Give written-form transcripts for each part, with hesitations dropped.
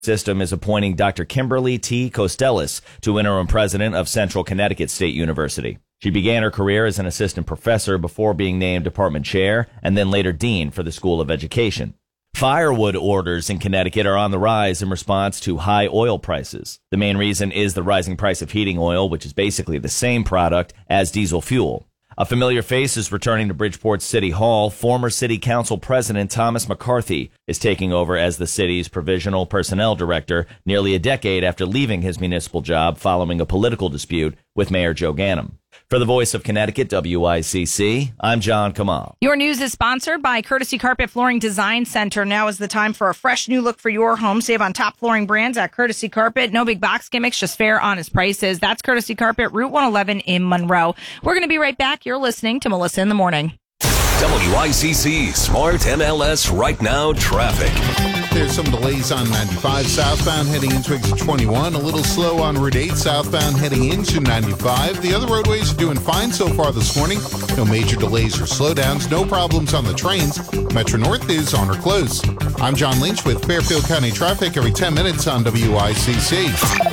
System is appointing Dr. Kimberly T. Costellis to interim president of Central Connecticut State University. She began her career as an assistant professor before being named department chair and then later dean for the School of Education. Firewood orders in Connecticut are on the rise in response to high oil prices. The main reason is the rising price of heating oil, which is basically the same product as diesel fuel. A familiar face is returning to Bridgeport City Hall. Former City Council President Thomas McCarthy is taking over as the city's provisional personnel director nearly a decade after leaving his municipal job following a political dispute with Mayor Joe Ganim. For the Voice of Connecticut, WICC, I'm John Kamal. Your news is sponsored by Courtesy Carpet Flooring Design Center. Now is the time for a fresh new look for your home. Save on top flooring brands at Courtesy Carpet. No big box gimmicks, just fair, honest prices. That's Courtesy Carpet, Route 111 in Monroe. We're going to be right back. You're listening to Melissa in the Morning. WICC Smart MLS Right Now Traffic. There's some delays on 95 southbound heading into exit 21. A little slow on Route 8 southbound heading into 95. The other roadways are doing fine so far this morning. No major delays or slowdowns. No problems on the trains. Metro North is on or close. I'm John Lynch with Fairfield County Traffic every 10 minutes on WICC.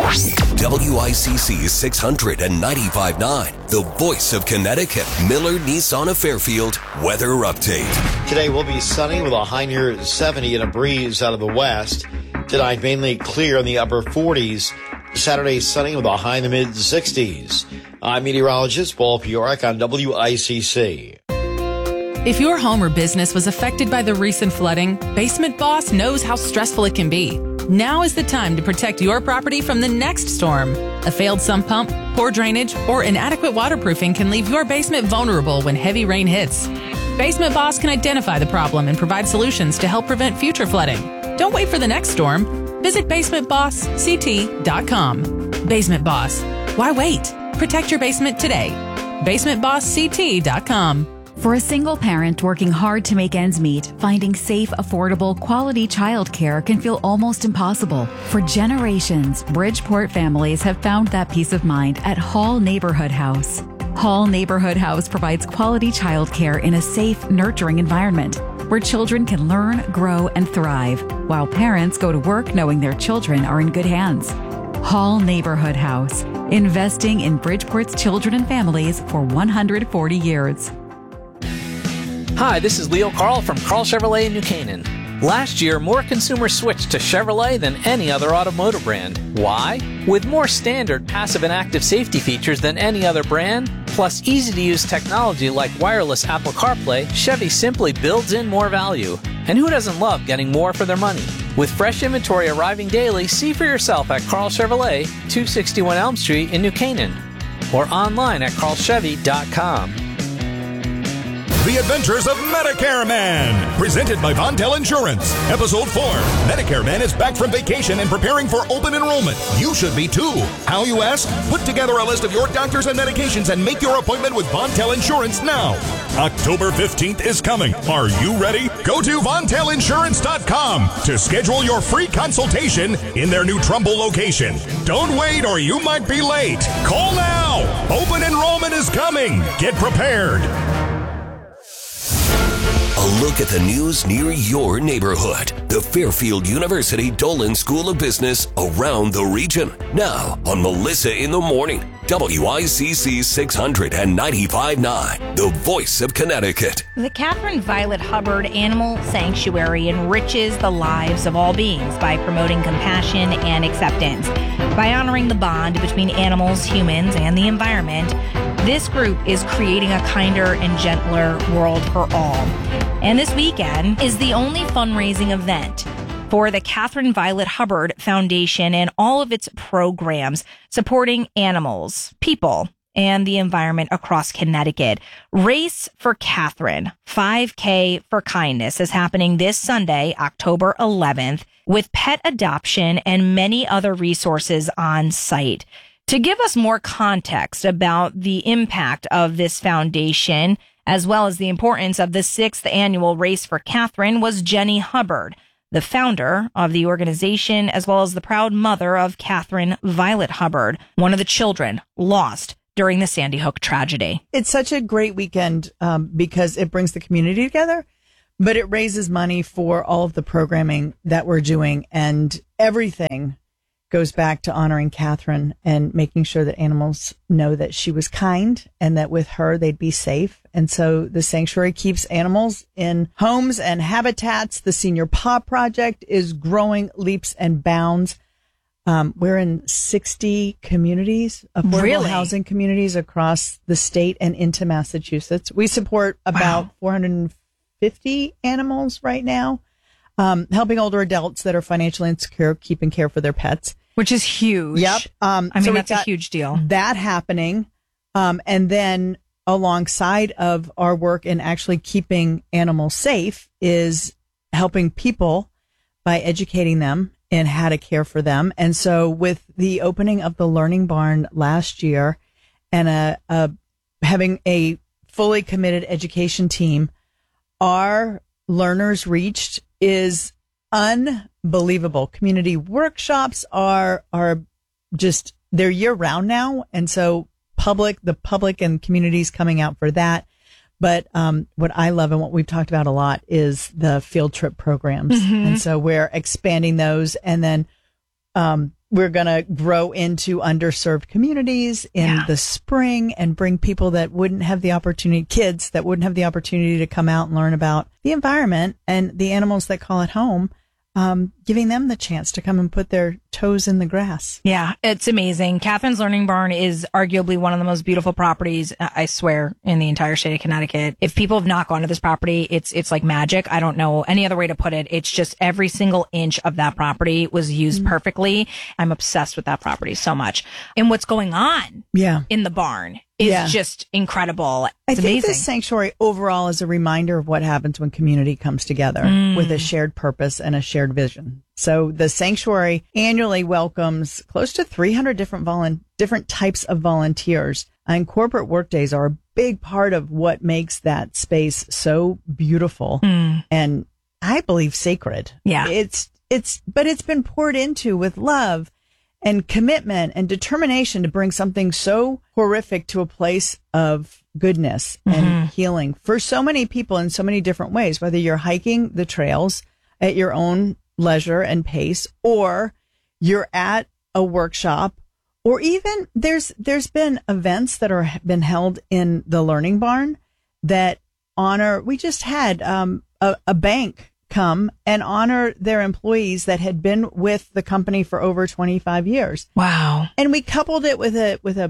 WICC 695.9, the Voice of Connecticut. Miller Nissan of Fairfield weather update. Today will be sunny with a high near 70 and a breeze out of the west. Tonight mainly clear in the upper 40s. Saturday sunny with a high in the mid 60s. I'm meteorologist Paul Piorek on WICC. If your home or business was affected by the recent flooding, Basement Boss knows how stressful it can be. Now is the time to protect your property from the next storm. A failed sump pump, poor drainage, or inadequate waterproofing can leave your basement vulnerable when heavy rain hits. Basement Boss can identify the problem and provide solutions to help prevent future flooding. Don't wait for the next storm. Visit basementbossct.com. Basement Boss. Why wait? Protect your basement today. basementbossct.com. For a single parent working hard to make ends meet, finding safe, affordable, quality childcare can feel almost impossible. For generations, Bridgeport families have found that peace of mind at Hall Neighborhood House. Hall Neighborhood House provides quality childcare in a safe, nurturing environment where children can learn, grow, and thrive, while parents go to work knowing their children are in good hands. Hall Neighborhood House, investing in Bridgeport's children and families for 140 years. Hi, this is Leo Carl from Carl Chevrolet in New Canaan. Last year, more consumers switched to Chevrolet than any other automotive brand. Why? With more standard passive and active safety features than any other brand, plus easy-to-use technology like wireless Apple CarPlay, Chevy simply builds in more value. And who doesn't love getting more for their money? With fresh inventory arriving daily, see for yourself at Carl Chevrolet, 261 Elm Street in New Canaan, or online at carlchevy.com. The Adventures of Medicare Man, presented by Vontel Insurance. Episode 4. Medicare Man is back from vacation and preparing for open enrollment. You should be too. How, you ask? Put together a list of your doctors and medications and make your appointment with Vontel Insurance now. October 15th is coming. Are you ready? Go to VontelInsurance.com to schedule your free consultation in their new Trumbull location. Don't wait or you might be late. Call now. Open enrollment is coming. Get prepared. A look at the news near your neighborhood. The Fairfield University Dolan School of Business around the region. Now on Melissa in the Morning. WICC 695.9, the Voice of Connecticut. The Catherine Violet Hubbard Animal Sanctuary enriches the lives of all beings by promoting compassion and acceptance. By honoring the bond between animals, humans, and the environment, this group is creating a kinder and gentler world for all. And this weekend is the only fundraising event for the Catherine Violet Hubbard Foundation and all of its programs supporting animals, people, and the environment across Connecticut. Race for Catherine, 5K for Kindness, is happening this Sunday, October 11th, with pet adoption and many other resources on site. To give us more context about the impact of this foundation, as well as the importance of the 6th annual Race for Catherine, was Jenny Hubbard, the founder of the organization, as well as the proud mother of Catherine Violet Hubbard, one of the children lost during the Sandy Hook tragedy. It's such a great weekend because it brings the community together, But it raises money for all of the programming that we're doing, and everything goes back to honoring Catherine and making sure that animals know that she was kind and that with her they'd be safe. And so the sanctuary keeps animals in homes and habitats. The Senior Paw Project is growing leaps and bounds. We're in 60 communities, affordable housing communities across the state and into Massachusetts. We support about 450 animals right now, helping older adults that are financially insecure keep and care for their pets. Which is huge. Yep. So that's a huge deal. That happening. And then alongside of our work in actually keeping animals safe is helping people by educating them in how to care for them. And so with the opening of the Learning Barn last year and having a fully committed education team, our learners reached is unbelievable. Community workshops are just, they're year round now. And so the public and communities coming out for that. But what I love and what we've talked about a lot is the field trip programs. And so we're expanding those, and then we're going to grow into underserved communities in the spring and bring people that wouldn't have the opportunity, kids that wouldn't have the opportunity to come out and learn about the environment and the animals that call it home. Giving them the chance to come and put their toes in the grass. Yeah, it's amazing. Catherine's Learning Barn is arguably one of the most beautiful properties, I swear, in the entire state of Connecticut. If people have not gone to this property, it's like magic. I don't know any other way to put it. It's just every single inch of that property was used perfectly. I'm obsessed with that property so much. And what's going on in the barn is just incredible. It's amazing. amazing. This sanctuary overall is a reminder of what happens when community comes together with a shared purpose and a shared vision. So the sanctuary annually welcomes close to 300 different types of volunteers. And corporate workdays are a big part of what makes that space so beautiful and I believe sacred. Yeah. But it's been poured into with love and commitment and determination to bring something so horrific to a place of goodness and healing for so many people in so many different ways, whether you're hiking the trails at your own leisure and pace, or you're at a workshop, or even there's been events that are been held in the Learning Barn that honor. We just had a bank come and honor their employees that had been with the company for over 25 years. Wow. And we coupled it with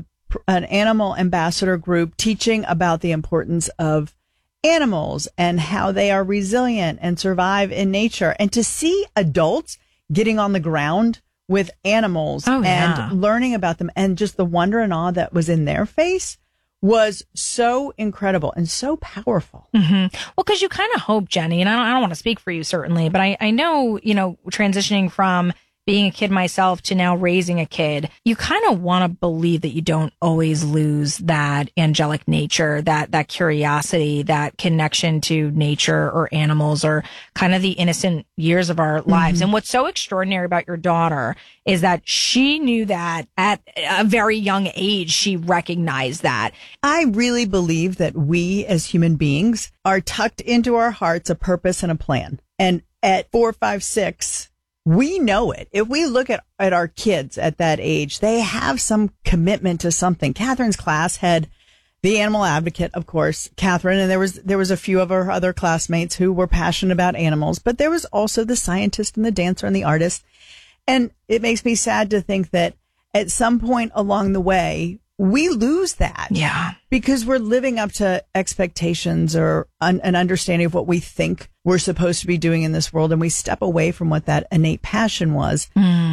an animal ambassador group teaching about the importance of animals and how they are resilient and survive in nature. And to see adults getting on the ground with animals and learning about them and just the wonder and awe that was in their face was so incredible and so powerful. Well, because you kind of hope, Jenny, and I don't want to speak for you certainly, but I know, transitioning from being a kid myself to now raising a kid, you kind of want to believe that you don't always lose that angelic nature, that curiosity, that connection to nature or animals or kind of the innocent years of our lives. And what's so extraordinary about your daughter is that she knew that at a very young age, she recognized that. I really believe that we as human beings are tucked into our hearts a purpose and a plan. And at 4, 5, 6, we know it. If we look at our kids at that age, they have some commitment to something. Catherine's class had the animal advocate, of course, Catherine, and there was a few of her other classmates who were passionate about animals, but there was also the scientist and the dancer and the artist. And it makes me sad to think that at some point along the way, we lose that. Yeah. Because we're living up to expectations or an understanding of what we think we're supposed to be doing in this world. And we step away from what that innate passion was.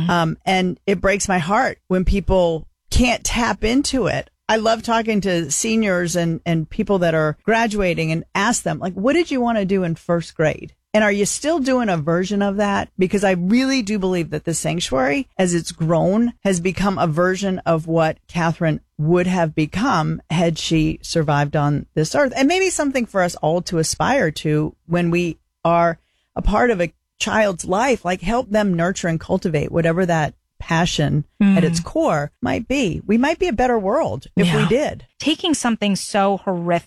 And it breaks my heart when people can't tap into it. I love talking to seniors and people that are graduating and ask them, like, what did you want to do in first grade? And are you still doing a version of that? Because I really do believe that the sanctuary, as it's grown, has become a version of what Catherine would have become had she survived on this earth. And maybe something for us all to aspire to when we are a part of a child's life, like help them nurture and cultivate whatever that passion at its core might be. We might be a better world if we did. Taking something so horrific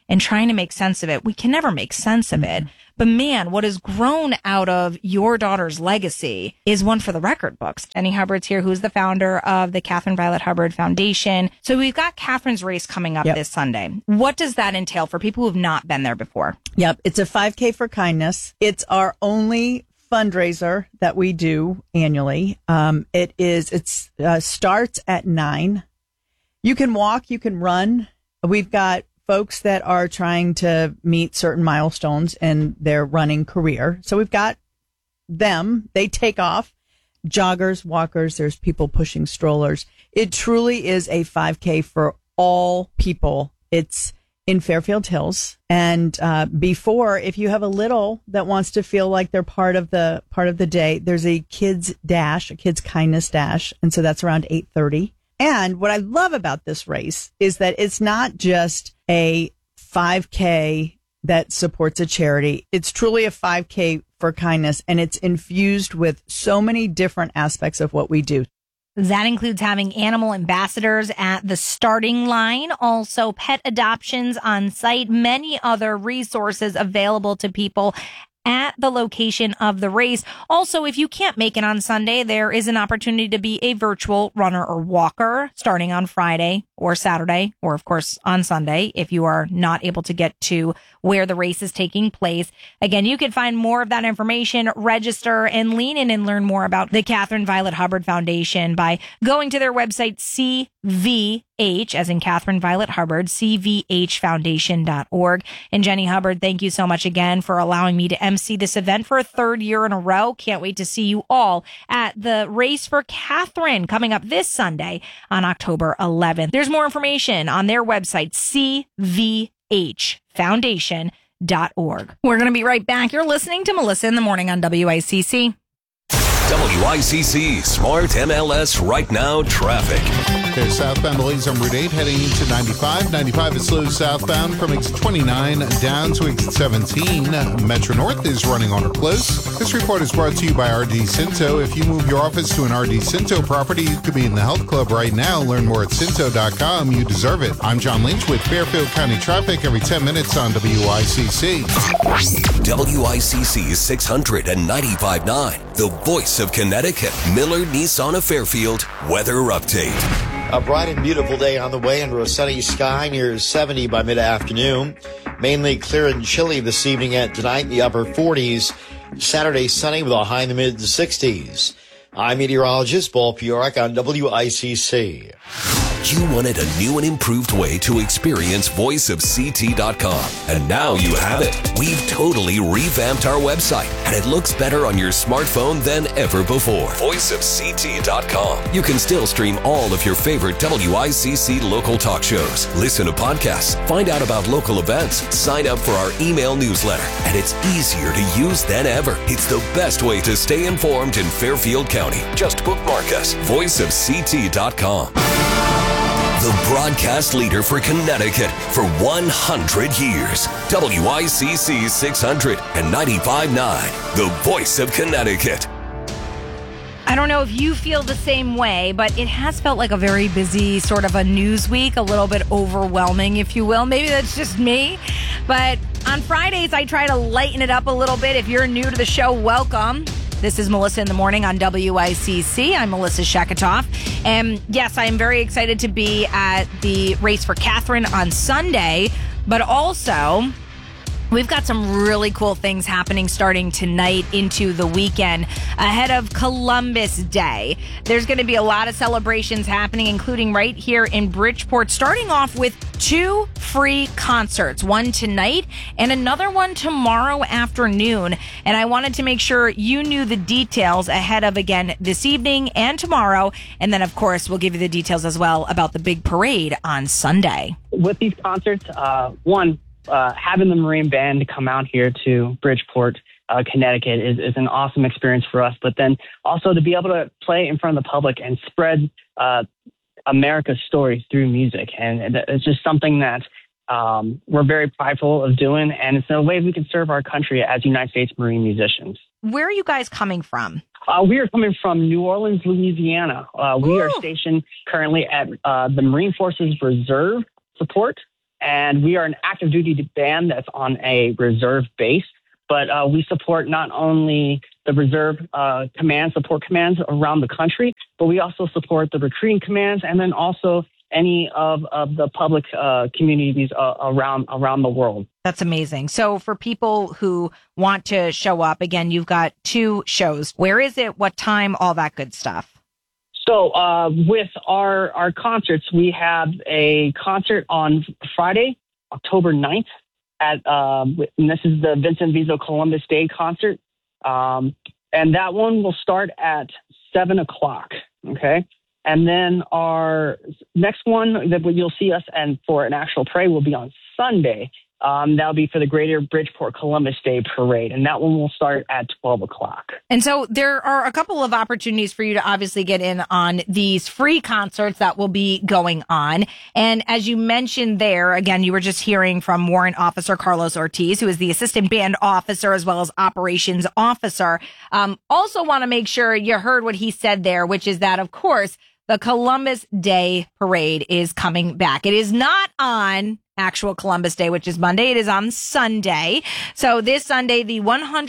and trying to make sense of it. We can never make sense of it. But man, what has grown out of your daughter's legacy is one for the record books. Jenny Hubbard's here, who's the founder of the Catherine Violet Hubbard Foundation. So we've got Catherine's race coming up this Sunday. What does that entail for people who have not been there before? Yep. It's a 5K for kindness. It's our only fundraiser that we do annually. It starts at 9. You can walk, you can run. We've got folks that are trying to meet certain milestones in their running career. So we've got them. They take off. Joggers, walkers, there's people pushing strollers. It truly is a 5K for all people. It's in Fairfield Hills. And before, if you have a little that wants to feel like they're part of the day, there's a kids dash, a kids kindness dash. And so that's around 8:30. And what I love about this race is that it's not just a 5K that supports a charity. It's truly a 5K for kindness, and it's infused with so many different aspects of what we do. That includes having animal ambassadors at the starting line, also pet adoptions on site, many other resources available to people at the location of the race. Also, if you can't make it on Sunday, there is an opportunity to be a virtual runner or walker starting on Friday or Saturday, or of course on Sunday, if you are not able to get to where the race is taking place. Again, you can find more of that information, register, and lean in and learn more about the Catherine Violet Hubbard Foundation by going to their website, CVH, as in Catherine Violet Hubbard, cvhfoundation.org. And Jenny Hubbard, thank you so much again for allowing me to MC this event for a third year in a row. Can't wait to see you all at the Race for Catherine coming up this Sunday on October 11th. There's more information on their website, cvhfoundation.org. We're going to be right back. You're listening to Melissa in the Morning on WICC. WICC Smart MLS Right Now traffic. There's southbound delays on Route 8 heading into 95. 95 is slow southbound from exit 29 down to exit 17. Metro North is running on or close. This report is brought to you by RD Cinto. If you move your office to an RD Cinto property, you could be in the health club right now. Learn more at Cinto.com. You deserve it. I'm John Lynch with Fairfield County traffic every 10 minutes on WICC. WICC 695.9, the voice of Connecticut. Miller Nissan of Fairfield weather update. A bright and beautiful day on the way under a sunny sky near 70 by mid-afternoon. Mainly clear and chilly this evening and tonight in the upper 40s. Saturday sunny with a high in the mid-60s. I'm meteorologist Paul Piorek on WICC. You wanted a new and improved way to experience voiceofct.com, and now you have it. We've totally revamped our website, and it looks better on your smartphone than ever before. Voiceofct.com. You can still stream all of your favorite WICC local talk shows, listen to podcasts, find out about local events, sign up for our email newsletter, and it's easier to use than ever. It's the best way to stay informed in Fairfield County. Just bookmark us. Voiceofct.com. The broadcast leader for Connecticut for 100 years. WICC 695.9, the voice of Connecticut. I don't know if you feel the same way, but it has felt like a very busy sort of a news week, a little bit overwhelming, if you will. Maybe that's just me. But on Fridays, I try to lighten it up a little bit. If you're new to the show, welcome. This is Melissa in the Morning on WICC. I'm Melissa Sheketoff. And yes, I am very excited to be at the Race for Catherine on Sunday, but also we've got some really cool things happening starting tonight into the weekend ahead of Columbus Day. There's going to be a lot of celebrations happening, including right here in Bridgeport, starting off with 2 free concerts, one tonight and another one tomorrow afternoon. And I wanted to make sure you knew the details ahead of, again, this evening and tomorrow. And then, of course, we'll give you the details as well about the big parade on Sunday. With these concerts, having the Marine Band come out here to Bridgeport, Connecticut is an awesome experience for us. But then also to be able to play in front of the public and spread America's story through music. And it's just something that we're very prideful of doing. And it's a way we can serve our country as United States Marine musicians. Where are you guys coming from? We are coming from New Orleans, Louisiana. We are stationed currently at the Marine Forces Reserve Support. and we are an active duty band that's on a reserve base. But we support not only the reserve support commands around the country, but we also support the recruiting commands and then also any of the public communities around the world. That's amazing. So for people who want to show up, again, you've got 2 shows. Where is it? What time? All that good stuff. So with our concerts, we have a concert on Friday, October 9th. And this is the Vincent Vizo Columbus Day concert. And that one will start at 7 o'clock. Okay. And then our next one that you'll see us and for an actual parade will be on Sunday. That'll be for the Greater Bridgeport Columbus Day Parade, and that one will start at 12 o'clock. And so there are a couple of opportunities for you to obviously get in on these free concerts that will be going on. And as you mentioned there, again, you were just hearing from Warrant Officer Carlos Ortiz, who is the Assistant Band Officer as well as Operations Officer. Also want to make sure you heard what he said there, which is that, of course, the Columbus Day Parade is coming back. It is not on actual Columbus Day, which is Monday. It is on Sunday. So this Sunday, the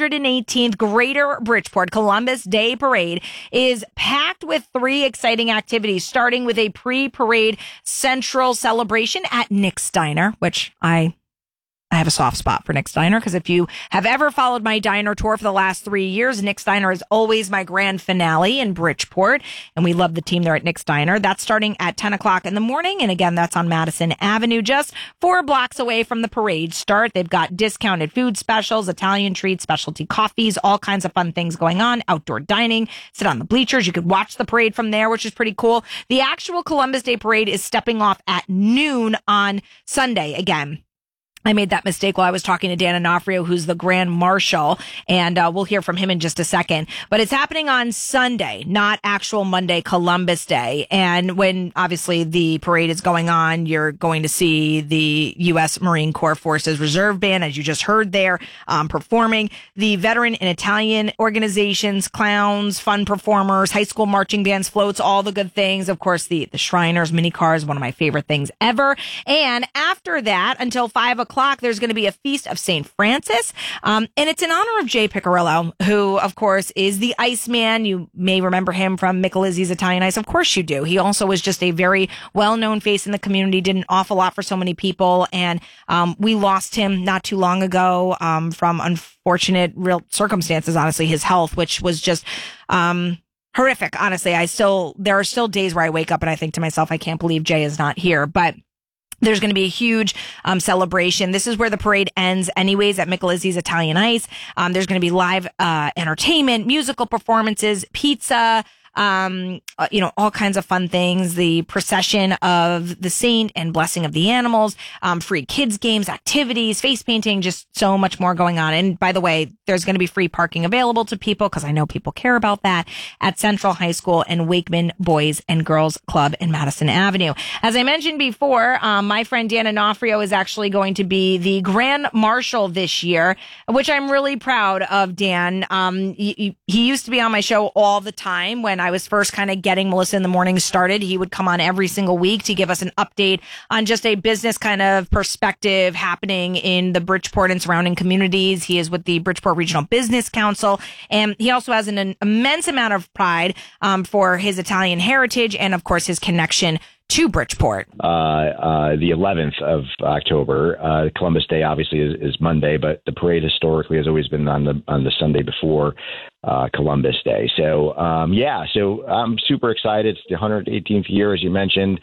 118th Greater Bridgeport Columbus Day Parade is packed with 3 exciting activities, starting with a pre-parade central celebration at Nick's Diner, which I have a soft spot for Nick's Diner because if you have ever followed my diner tour for the last 3 years, Nick's Diner is always my grand finale in Bridgeport, and we love the team there at Nick's Diner. That's starting at 10 o'clock in the morning, and again, that's on Madison Avenue, just 4 blocks away from the parade start. They've got discounted food specials, Italian treats, specialty coffees, all kinds of fun things going on, outdoor dining, sit on the bleachers. You could watch the parade from there, which is pretty cool. The actual Columbus Day Parade is stepping off at noon on Sunday. Again, I made that mistake while I was talking to Dan Onofrio, who's the Grand Marshal, and we'll hear from him in just a second. But it's happening on Sunday, not actual Monday, Columbus Day. And when, obviously, the parade is going on, you're going to see the U.S. Marine Corps Forces Reserve Band, as you just heard there, performing. The veteran and Italian organizations, clowns, fun performers, high school marching bands, floats, all the good things. Of course, the Shriners mini cars, one of my favorite things ever. And after that, until 5 o'clock, there's going to be a Feast of St. Francis. And it's in honor of Jay Piccirillo, who, of course, is the Iceman. You may remember him from Michelizzi's Italian Ice. Of course you do. He also was just a very well-known face in the community, did an awful lot for so many people. And we lost him not too long ago from unfortunate real circumstances, honestly, his health, which was just horrific. Honestly, there are still days where I wake up and I think to myself, I can't believe Jay is not here. But there's going to be a huge celebration. This is where the parade ends anyways, at Michelizzi's Italian Ice. There's going to be live entertainment, musical performances, pizza, all kinds of fun things. The procession of the saint and blessing of the animals, free kids games, activities, face painting, just so much more going on. And by the way, there's going to be free parking available to people because I know people care about that at Central High School and Wakeman Boys and Girls Club in Madison Avenue. As I mentioned before, my friend Dan Onofrio is actually going to be the Grand Marshal this year, which I'm really proud of. Dan, he used to be on my show all the time when I was first kind of getting Melissa in the Morning started. He would come on every single week to give us an update on just a business kind of perspective happening in the Bridgeport and surrounding communities. He is with the Bridgeport Regional Business Council, and he also has an immense amount of pride for his Italian heritage and, of course, his connection to Bridgeport. The 11th of October. Columbus Day obviously is Monday, but the parade historically has always been on the Sunday before Columbus Day. So so I'm super excited. It's the 118th year, as you mentioned.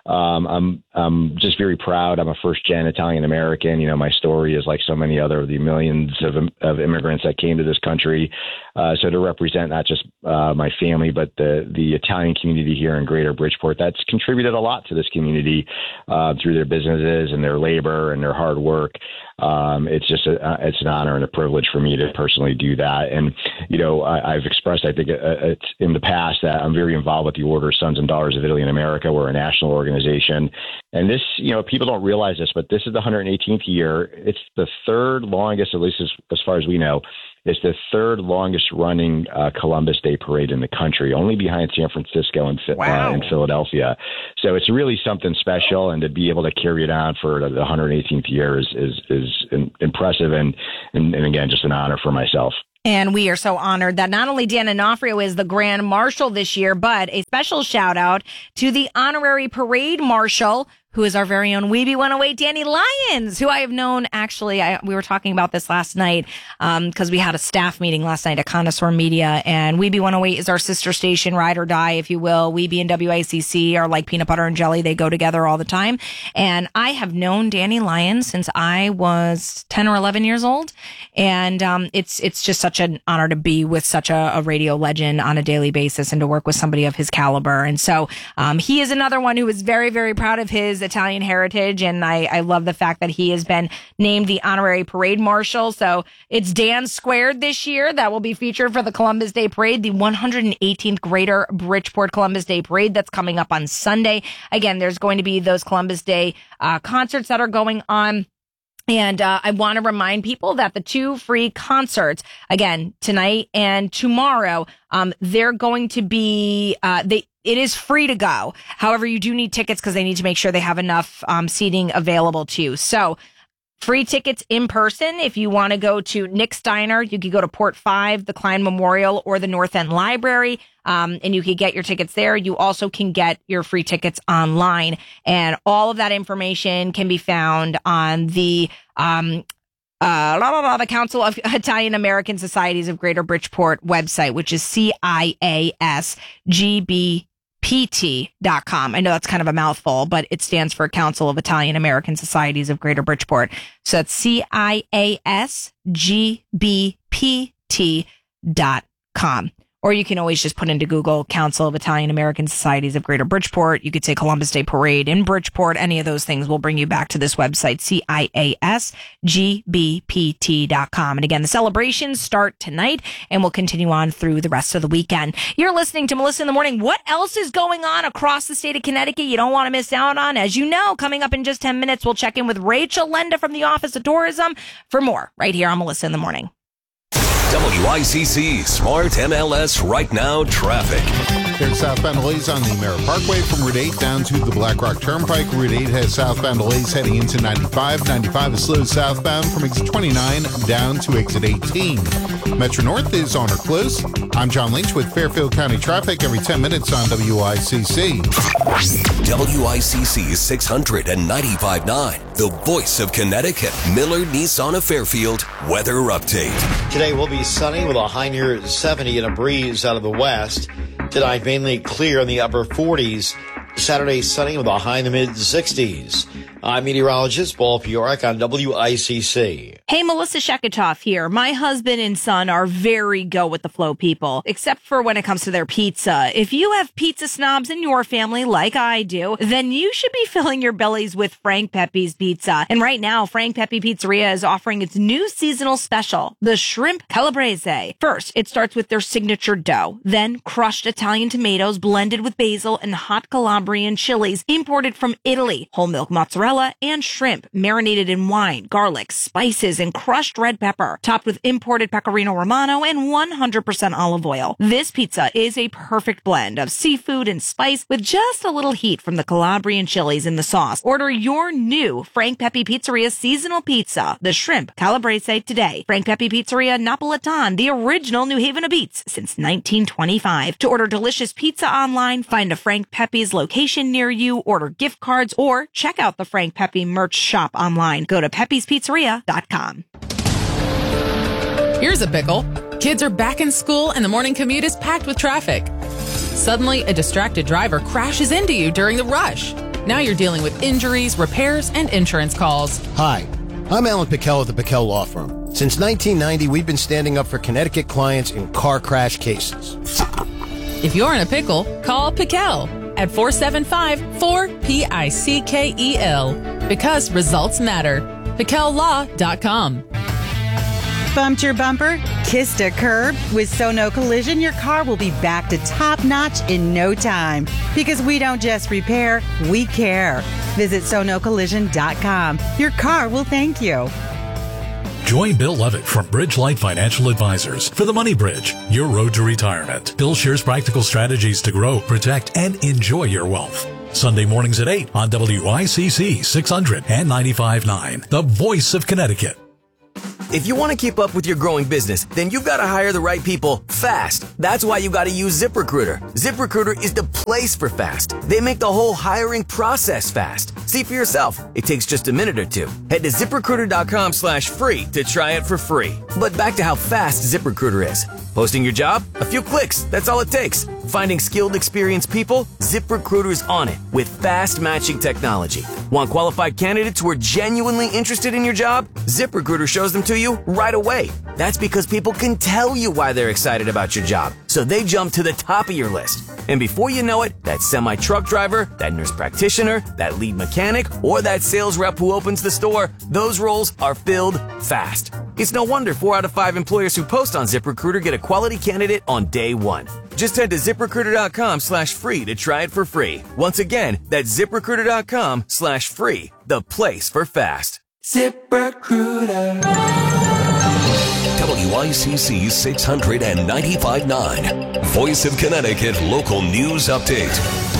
I'm just very proud. I'm a first-gen Italian American. You know, my story is like so many other of the millions of immigrants that came to this country. So to represent not just my family, but the Italian community here in Greater Bridgeport, that's contributed a lot to this community through their businesses and their labor and their hard work. It's just it's an honor and a privilege for me to personally do that. And, you know, I've expressed, I think it's in the past, that I'm very involved with the Order of Sons and Daughters of Italy in America. We're a national organization. And this, you know, people don't realize this, but this is the 118th year. It's the third longest, at least as far as we know, It's the third longest running Columbus Day parade in the country, only behind San Francisco and Philadelphia. So it's really something special, and to be able to carry it on for the 118th year is impressive, and again, just an honor for myself. And we are so honored that not only Dan Onofrio is the Grand Marshal this year, but a special shout out to the honorary parade marshal, who is our very own Weeby 108, Danny Lyons, who I have known, actually, we were talking about this last night, because we had a staff meeting last night at Connoisseur Media, and Weeby 108 is our sister station, ride or die, if you will. Weeby and WICC are like peanut butter and jelly. They go together all the time. And I have known Danny Lyons since I was 10 or 11 years old. And it's just such an honor to be with such a radio legend on a daily basis and to work with somebody of his caliber. And so he is another one who is very, very proud of his Italian heritage, and I love the fact that he has been named the honorary parade marshal. So it's Dan Squared this year that will be featured for the Columbus Day Parade, the 118th Greater Bridgeport Columbus Day Parade that's coming up on Sunday. Again, there's going to be those Columbus Day concerts that are going on. And I want to remind people that the 2 free concerts, again, tonight and tomorrow, they're going to be, it is free to go. However, you do need tickets because they need to make sure they have enough seating available to you. So free tickets in person. If you want to go to Nick's Diner, you could go to Port 5, the Klein Memorial, or the North End Library. And you can get your tickets there. You also can get your free tickets online. And all of that information can be found on the the Council of Italian American Societies of Greater Bridgeport website, which is CIASGBPT.com. I know that's kind of a mouthful, but it stands for Council of Italian American Societies of Greater Bridgeport. So that's CIASGBPT.com. Or you can always just put into Google Council of Italian American Societies of Greater Bridgeport. You could say Columbus Day Parade in Bridgeport. Any of those things will bring you back to this website, CIASGBPT.com. And again, the celebrations start tonight and will continue on through the rest of the weekend. You're listening to Melissa in the Morning. What else is going on across the state of Connecticut you don't want to miss out on? As you know, coming up in just 10 minutes, we'll check in with Rachel Lenda from the Office of Tourism for more right here on Melissa in the Morning. WICC Smart MLS Right Now Traffic. There's southbound delays on the Merritt Parkway from Route 8 down to the Black Rock Turnpike. Route 8 has southbound delays heading into 95. 95 is slow southbound from exit 29 down to exit 18. Metro North is on or close. I'm John Lynch with Fairfield County traffic every 10 minutes on WICC. WICC 695.9, the voice of Connecticut. Miller Nissan of Fairfield weather update. Today will be sunny with a high near 70 and a breeze out of the west. Tonight mainly clear in the upper 40s. Saturday sunny with a high in the mid 60s. I'm meteorologist Paul Piorik on WICC. Hey, Melissa Sheketoff here. My husband and son are very go with the flow people, except for when it comes to their pizza. If you have pizza snobs in your family like I do, then you should be filling your bellies with Frank Pepe's Pizza. And right now, Frank Pepe Pizzeria is offering its new seasonal special, the Shrimp Calabrese. First, it starts with their signature dough, then crushed Italian tomatoes blended with basil and hot Calabrian chilies imported from Italy, whole milk mozzarella, and shrimp marinated in wine, garlic, spices, and crushed red pepper, topped with imported Pecorino Romano and 100% olive oil. This pizza is a perfect blend of seafood and spice with just a little heat from the Calabrian chilies in the sauce. Order your new Frank Pepe Pizzeria seasonal pizza, the Shrimp Calabrese, today. Frank Pepe Pizzeria Napolitan, the original New Haven of Beats since 1925. To order delicious pizza online, find a Frank Pepe's location near you, order gift cards, or check out the Frank Pepe merch shop online. Go to pepespizzeria.com. Here's a pickle. Kids are back in school and the morning commute is packed with traffic. Suddenly, a distracted driver crashes into you during the rush. Now you're dealing with injuries, repairs, and insurance calls. Hi, I'm Alan Piquel of the Piquel Law Firm. Since 1990, we've been standing up for Connecticut clients in car crash cases. If you're in a pickle, call Piquel at 475-4PICKEL, because results matter. PiquelLaw.com. Bumped your bumper? Kissed a curb? With Sono Collision, your car will be back to top notch in no time. Because we don't just repair, we care. Visit SonoCollision.com. Your car will thank you. Join Bill Levitt from Bridgelight Financial Advisors for the Money Bridge, your road to retirement. Bill shares practical strategies to grow, protect, and enjoy your wealth. Sunday mornings at 8 on WICC 600 and 95.9, the voice of Connecticut. If you want to keep up with your growing business, then you've got to hire the right people fast. That's why you got to use ZipRecruiter. ZipRecruiter is the place for fast. They make the whole hiring process fast. See for yourself. It takes just a minute or two. Head to ZipRecruiter.com/free to try it for free. But back to how fast ZipRecruiter is. Posting your job? A few clicks. That's all it takes. Finding skilled, experienced people? ZipRecruiter's on it with fast matching technology. Want qualified candidates who are genuinely interested in your job? ZipRecruiter shows them to you right away. That's because people can tell you why they're excited about your job, so they jump to the top of your list. And before you know it, that semi-truck driver, that nurse practitioner, that lead mechanic, or that sales rep who opens the store, those roles are filled fast. It's no wonder 4 out of 5 employers who post on ZipRecruiter get a quality candidate on day one. Just head to ZipRecruiter.com/free to try it for free. Once again, that's ZipRecruiter.com/free, the place for fast. ZipRecruiter. WICC 695.9. Voice of Connecticut local news update.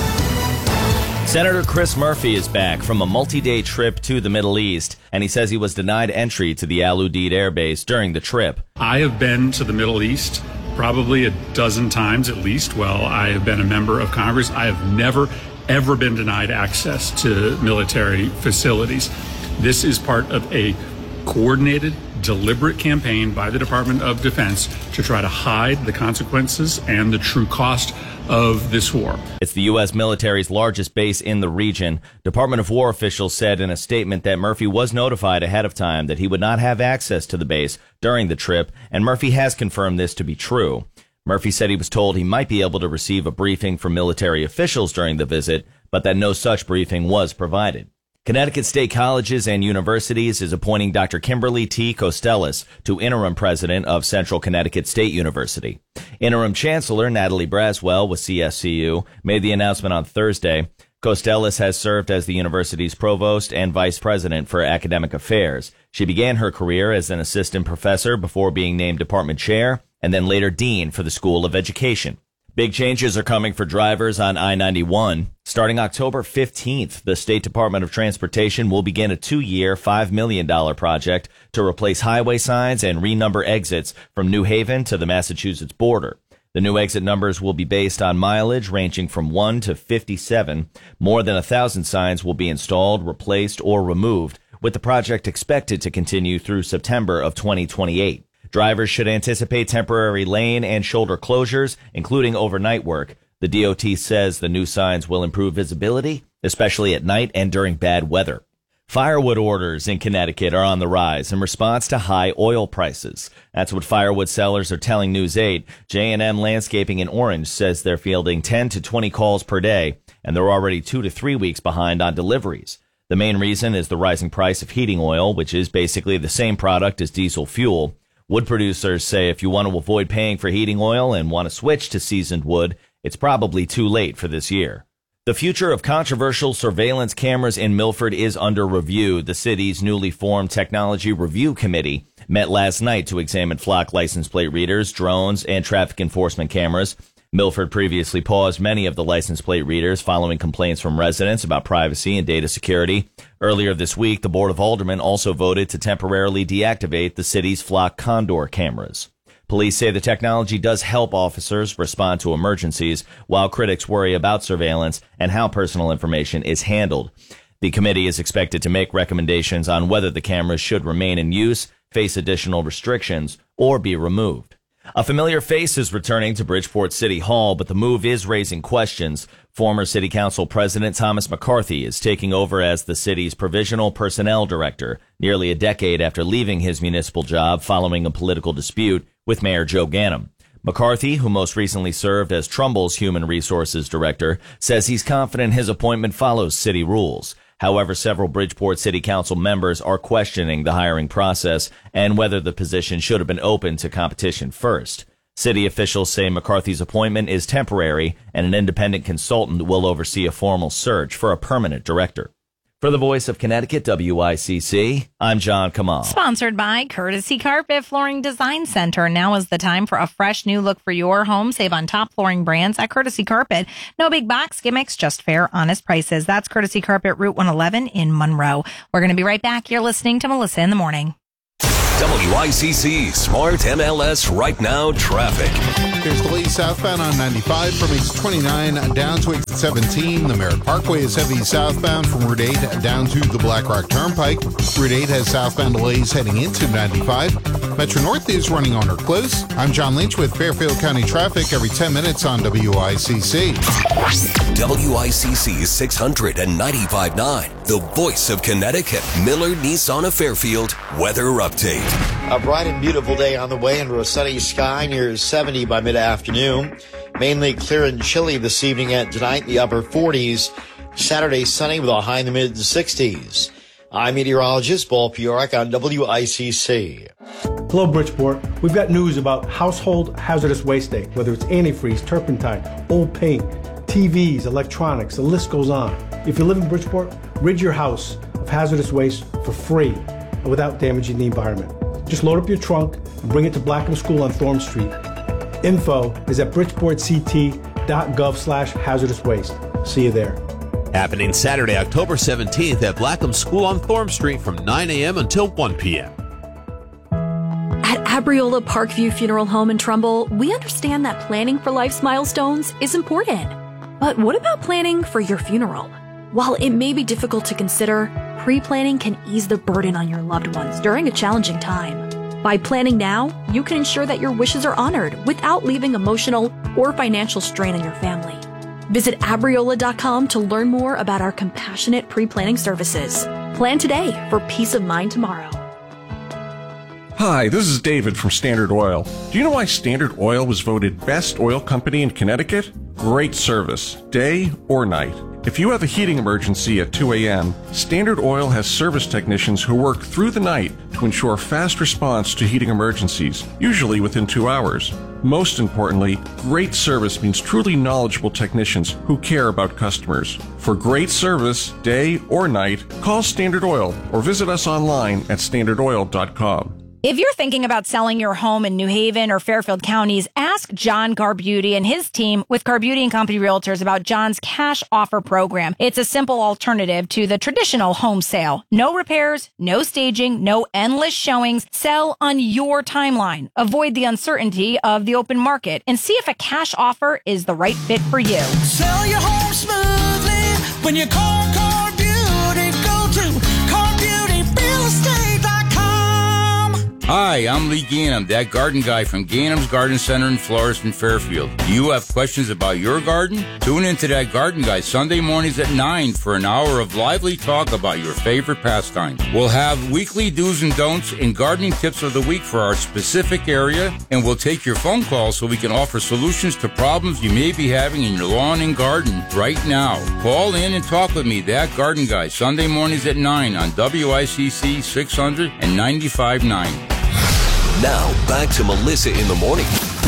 Senator Chris Murphy is back from a multi-day trip to the Middle East, and he says he was denied entry to the Al Udeid Air Base during the trip. I have been to the Middle East probably a dozen times at least while I have been a member of Congress. I have never, ever been denied access to military facilities. This is part of a coordinated, deliberate campaign by the Department of Defense to try to hide the consequences and the true cost of this war. It's the U.S. military's largest base in the region. Department of War officials said in a statement that Murphy was notified ahead of time that he would not have access to the base during the trip, and Murphy has confirmed this to be true. Murphy said he was told he might be able to receive a briefing from military officials during the visit, but that no such briefing was provided. Connecticut State Colleges and Universities is appointing Dr. Kimberly T. Costellas to interim president of Central Connecticut State University. Interim Chancellor Natalie Braswell with CSCU made the announcement on Thursday. Costellas has served as the university's provost and vice president for academic affairs. She began her career as an assistant professor before being named department chair and then later dean for the School of Education. Big changes are coming for drivers on I-91. Starting October 15th, the State Department of Transportation will begin a 2-year, $5 million project to replace highway signs and renumber exits from New Haven to the Massachusetts border. The new exit numbers will be based on mileage ranging from 1 to 57. More than 1,000 signs will be installed, replaced, or removed, with the project expected to continue through September of 2028. Drivers should anticipate temporary lane and shoulder closures, including overnight work. The DOT says the new signs will improve visibility, especially at night and during bad weather. Firewood orders in Connecticut are on the rise in response to high oil prices. That's what firewood sellers are telling News 8. J&M Landscaping in Orange says they're fielding 10 to 20 calls per day, and they're already 2 to 3 weeks behind on deliveries. The main reason is the rising price of heating oil, which is basically the same product as diesel fuel. Wood producers say if you want to avoid paying for heating oil and want to switch to seasoned wood, it's probably too late for this year. The future of controversial surveillance cameras in Milford is under review. The city's newly formed Technology Review Committee met last night to examine flock license plate readers, drones, and traffic enforcement cameras. Milford previously paused many of the license plate readers following complaints from residents about privacy and data security. Earlier this week, the Board of Aldermen also voted to temporarily deactivate the city's flock condor cameras. Police say the technology does help officers respond to emergencies, while critics worry about surveillance and how personal information is handled. The committee is expected to make recommendations on whether the cameras should remain in use, face additional restrictions, or be removed. A familiar face is returning to Bridgeport City Hall, but the move is raising questions. Former City Council President Thomas McCarthy is taking over as the city's provisional personnel director, nearly a decade after leaving his municipal job following a political dispute with Mayor Joe Ganim. McCarthy, who most recently served as Trumbull's human resources director, says he's confident his appointment follows city rules. However, several Bridgeport City Council members are questioning the hiring process and whether the position should have been open to competition first. City officials say McCarthy's appointment is temporary and an independent consultant will oversee a formal search for a permanent director. For the Voice of Connecticut, WICC, I'm John Kamal. Sponsored by Courtesy Carpet Flooring Design Center. Now is the time for a fresh new look for your home. Save on top flooring brands at Courtesy Carpet. No big box gimmicks, just fair, honest prices. That's Courtesy Carpet, Route 111 in Monroe. We're going to be right back. You're listening to Melissa in the Morning. WICC Smart MLS Right Now traffic. There's delays southbound on 95 from exit 29 down to exit 17. The Merritt Parkway is heavy southbound from Route 8 down to the Black Rock Turnpike. Route 8 has southbound delays heading into 95. Metro North is running on or close. I'm John Lynch with Fairfield County traffic every 10 minutes on WICC. WICC 695.9, the voice of Connecticut. Miller Nissan of Fairfield weather update. A bright and beautiful day on the way under a sunny sky near 70 by mid-afternoon. Mainly clear and chilly this evening and tonight, the upper 40s. Saturday sunny with a high in the mid-60s. I'm meteorologist Paul Piorek on WICC. Hello, Bridgeport. We've got news about household hazardous waste day, whether it's antifreeze, turpentine, old paint, TVs, electronics, the list goes on. If you live in Bridgeport, rid your house of hazardous waste for free and without damaging the environment. Just load up your trunk and bring it to Blackham School on Thorne Street. Info is at bridgeportct.gov/hazardous waste. See you there. Happening Saturday, October 17th at Blackham School on Thorne Street from 9 a.m. until 1 p.m. At Abriola Parkview Funeral Home in Trumbull, we understand that planning for life's milestones is important. But what about planning for your funeral? While it may be difficult to consider, pre-planning can ease the burden on your loved ones during a challenging time. By planning now, you can ensure that your wishes are honored without leaving emotional or financial strain on your family. Visit Abriola.com to learn more about our compassionate pre-planning services. Plan today for peace of mind tomorrow. Hi, this is David from Standard Oil. Do you know why Standard Oil was voted best oil company in Connecticut? Great service, day or night. If you have a heating emergency at 2 a.m., Standard Oil has service technicians who work through the night to ensure fast response to heating emergencies, usually within 2 hours. Most importantly, great service means truly knowledgeable technicians who care about customers. For great service, day or night, call Standard Oil or visit us online at standardoil.com. If you're thinking about selling your home in New Haven or Fairfield counties, ask John Garbuti and his team with Garbuti & Company Realtors about John's cash offer program. It's a simple alternative to the traditional home sale. No repairs, no staging, no endless showings. Sell on your timeline. Avoid the uncertainty of the open market and see if a cash offer is the right fit for you. Sell your home smoothly when you call Garbuti. Go to GarButiRealEstate.com. Hi, I'm Lee Gainham, that garden guy from Gainham's Garden Center in Florist and Fairfield. Do you have questions about your garden? Tune into that garden guy Sunday mornings at 9 for an hour of lively talk about your favorite pastime. We'll have weekly do's and don'ts and gardening tips of the week for our specific area, and we'll take your phone calls so we can offer solutions to problems you may be having in your lawn and garden right now. Call in and talk with me, that garden guy, Sunday mornings at 9 on WICC 600 and 95.9. Now, back to Melissa in the Morning.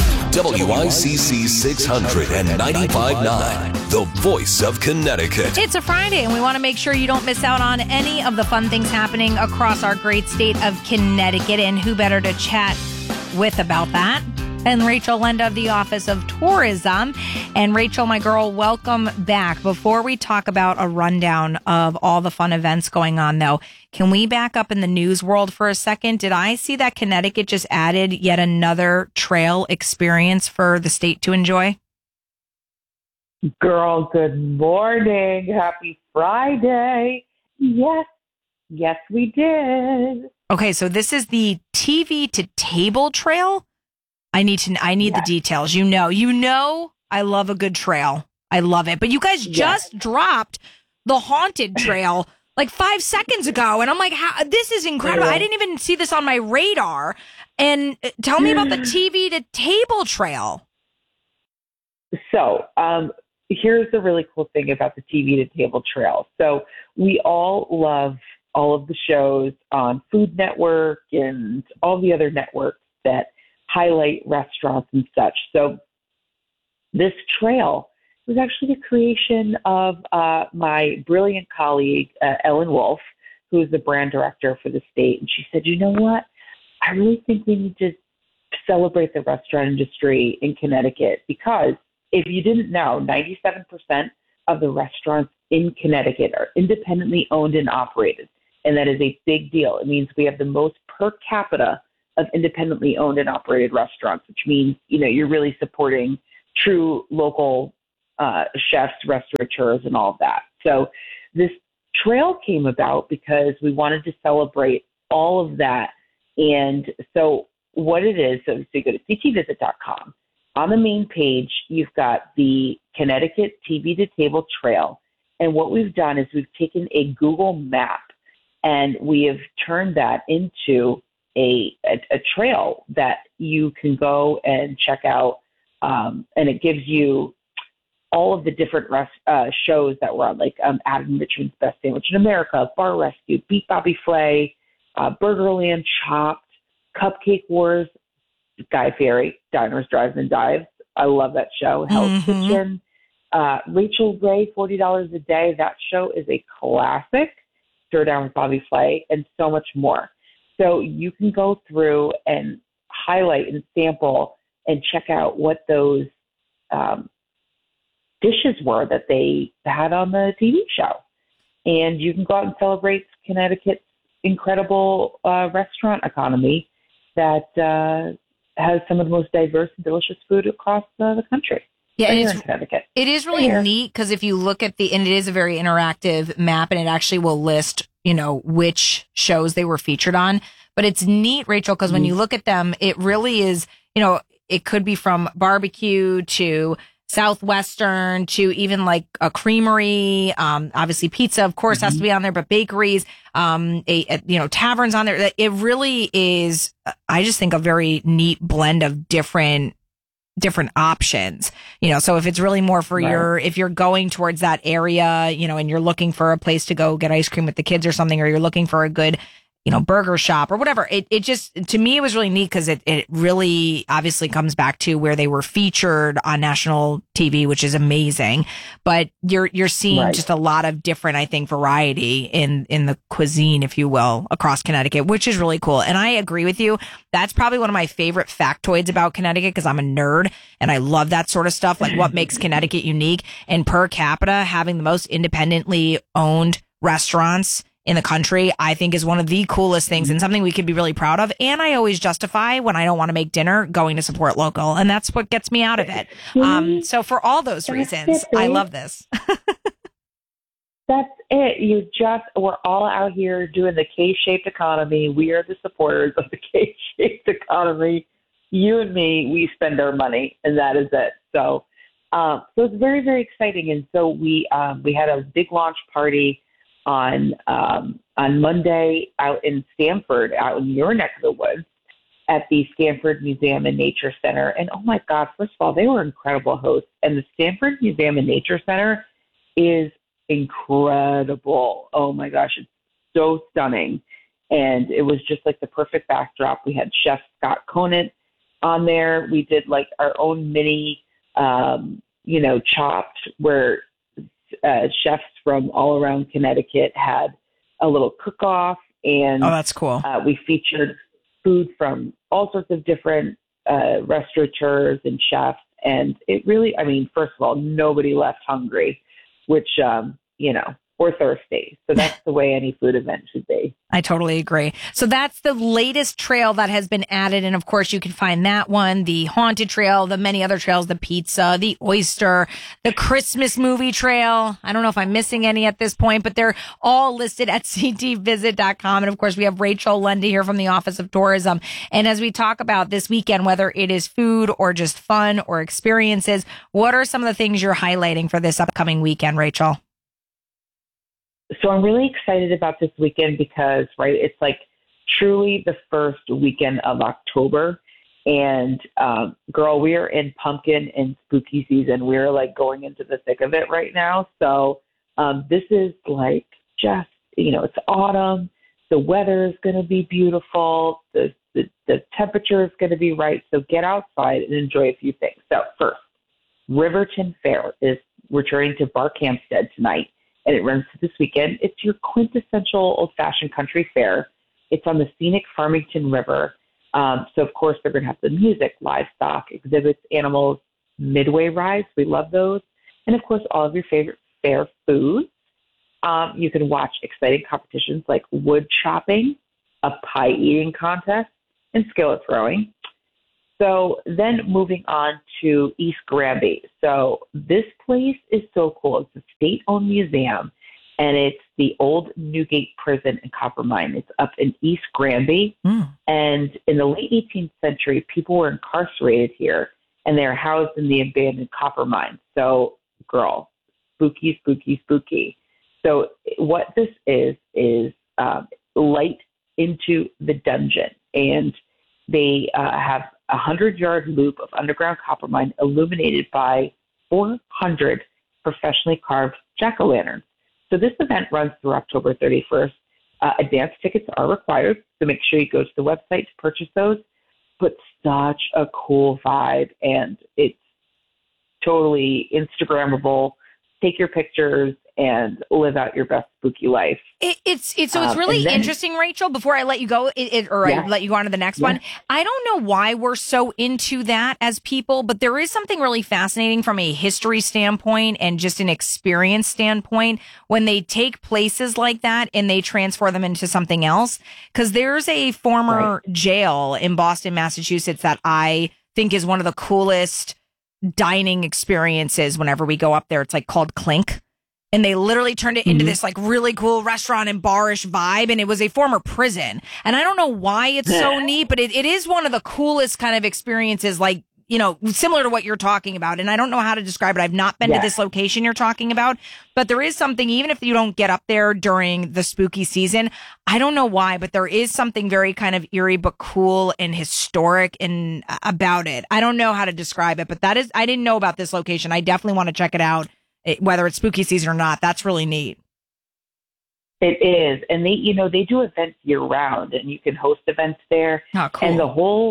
WICC 600 and 95.9, the voice of Connecticut. It's a Friday, and we want to make sure you don't miss out on any of the fun things happening across our great state of Connecticut. And who better to chat with about that than Rachel Lenda of the Office of Tourism. And Rachel, my girl, welcome back. Before we talk about a rundown of all the fun events going on, though, can we back up in the news world for a second? Did I see that Connecticut just added yet another trail experience for the state to enjoy? Girl, good morning. Happy Friday. Yes, we did. Okay, so this is the TV to Table Trail. I need the details. You know, I love a good trail. I love it. But you guys just dropped the Haunted Trail like 5 seconds ago. And I'm like, this is incredible. I didn't even see this on my radar. And tell me about the TV to Table Trail. So, here's the really cool thing about the TV to Table Trail. So we all love all of the shows on Food Network and all the other networks that highlight restaurants and such. So this trail was actually the creation of my brilliant colleague, Ellen Wolf, who is the brand director for the state. And she said, you know what? I really think we need to celebrate the restaurant industry in Connecticut, because if you didn't know, 97% of the restaurants in Connecticut are independently owned and operated. And that is a big deal. It means we have the most per capita of independently owned and operated restaurants, which means, you're really supporting true local chefs, restaurateurs, and all of that. So this trail came about because we wanted to celebrate all of that. And so what it is, so you go to ctvisit.com. On the main page, you've got the Connecticut TV to Table Trail. And what we've done is we've taken a Google map and we have turned that into a trail that you can go and check out. And it gives you all of the different shows that were on, like Adam Richman's Best Sandwich in America, Bar Rescue, Beat Bobby Flay, Burgerland, Chopped, Cupcake Wars, Guy Fieri, Diners, Drives, and Dives. I love that show. Hell's Kitchen. Rachel Ray, $40 a Day. That show is a classic. Stir Down with Bobby Flay, and so much more. So you can go through and highlight and sample and check out what those dishes were that they had on the TV show. And you can go out and celebrate Connecticut's incredible restaurant economy that has some of the most diverse and delicious food across the country. Yeah, right and here in Connecticut. It is really neat because if you look at and it is a very interactive map, and it actually will list, which shows they were featured on. But it's neat, Rachel, because when you look at them, it really is, it could be from barbecue to Southwestern to even like a creamery. Obviously pizza, of course, has to be on there, but bakeries, taverns on there. It really is, I just think, a very neat blend of different options, so if it's really more for if you're going towards that area, and you're looking for a place to go get ice cream with the kids or something, or you're looking for a good, burger shop or whatever. It just, to me, it was really neat because it really obviously comes back to where they were featured on national TV, which is amazing. But you're seeing just a lot of different, I think, variety in the cuisine, if you will, across Connecticut, which is really cool. And I agree with you. That's probably one of my favorite factoids about Connecticut because I'm a nerd and I love that sort of stuff, like what makes Connecticut unique. And per capita, having the most independently owned restaurants in the country, I think, is one of the coolest things and something we could be really proud of. And I always justify when I don't want to make dinner going to support local. And that's what gets me out of it. So for all those reasons, I love this. That's it. We're all out here doing the K-shaped economy. We are the supporters of the K-shaped economy. You and me, we spend our money, and that is it. So it's very, very exciting. And so we had a big launch party on Monday out in Stamford, out in your neck of the woods, at the Stamford Museum and Nature Center. And oh my God, first of all, they were incredible hosts. And the Stamford Museum and Nature Center is incredible. Oh my gosh, it's so stunning. And it was just like the perfect backdrop. We had Chef Scott Conant on there. We did like our own mini, Chopped, where chefs from all around Connecticut had a little cook-off, and that's cool. We featured food from all sorts of different restaurateurs and chefs, and it really, first of all, nobody left hungry, which or thirsty. So that's the way any food event should be. I totally agree. So that's the latest trail that has been added. And of course, you can find that one, the Haunted Trail, the many other trails, the pizza, the oyster, the Christmas movie trail. I don't know if I'm missing any at this point, but they're all listed at ctvisit.com. And of course, we have Rachel Lundy here from the Office of Tourism. And as we talk about this weekend, whether it is food or just fun or experiences, what are some of the things you're highlighting for this upcoming weekend, Rachel? So I'm really excited about this weekend because, it's like truly the first weekend of October. And, girl, we are in pumpkin and spooky season. We're like going into the thick of it right now. So this is like just, it's autumn. The weather is going to be beautiful. The temperature is going to be right. So get outside and enjoy a few things. So first, Riverton Fair is returning to Barkhamsted tonight, and it runs through this weekend. It's your quintessential old-fashioned country fair. It's on the scenic Farmington River. So, of course, they're going to have the music, livestock, exhibits, animals, midway rides. We love those. And, of course, all of your favorite fair foods. You can watch exciting competitions like wood chopping, a pie eating contest, and skillet throwing. So then moving on to East Granby. So this place is so cool. It's a state-owned museum, and it's the old Newgate Prison and Copper Mine. It's up in East Granby. And in the late 18th century, people were incarcerated here, and they're housed in the abandoned copper mine. So, girl, spooky, spooky, spooky. So what this is light into the dungeon, and they have a 100-yard loop of underground copper mine illuminated by 400 professionally carved jack-o'-lanterns. So this event runs through October 31st. Advance tickets are required, so make sure you go to the website to purchase those. But such a cool vibe, and it's totally Instagrammable. Take your pictures and live out your best spooky life. It's really interesting, Rachel, before I let you go, I let you go on to the next one. I don't know why we're so into that as people, but there is something really fascinating from a history standpoint and just an experience standpoint when they take places like that and they transfer them into something else. Because there's a former jail in Boston, Massachusetts that I think is one of the coolest dining experiences whenever we go up there. It's like called Clink. And they literally turned it into this like really cool restaurant and bar-ish vibe. And it was a former prison. And I don't know why it's so neat, but it is one of the coolest kind of experiences, like, you know, similar to what you're talking about. And I don't know how to describe it. I've not been to this location you're talking about, but there is something, even if you don't get up there during the spooky season, I don't know why, but there is something very kind of eerie, but cool and historic and about it. I don't know how to describe it, but I didn't know about this location. I definitely want to check it out. Whether it's spooky season or not, that's really neat. It is. And they do events year round, and you can host events there. Oh, cool. And the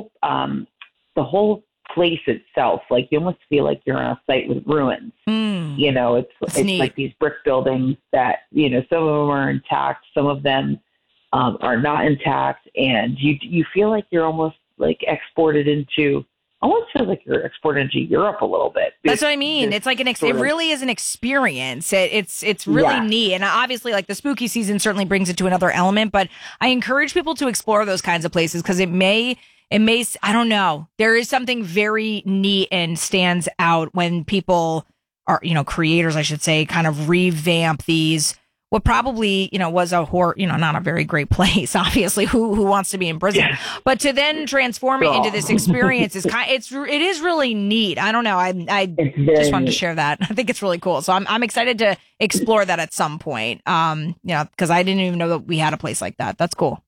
whole place itself, like you almost feel like you're on a site with ruins. You know, it's like these brick buildings that, you know, some of them are intact, some of them are not intact. And you feel like you're almost like exported into, almost feels like you're exported into Europe a little bit. That's what I mean. It's like it really is an experience. It's really neat. And obviously, like, the spooky season certainly brings it to another element, but I encourage people to explore those kinds of places because it may, I don't know. There is something very neat and stands out when people are, you know, creators, I should say, kind of revamp these, what probably, you know, was a not a very great place, obviously, who wants to be in prison, but to then transform it into this experience it is really neat. I don't know. I just wanted to share that. I think it's really cool. So I'm excited to explore that at some point. Because I didn't even know that we had a place like that. That's cool.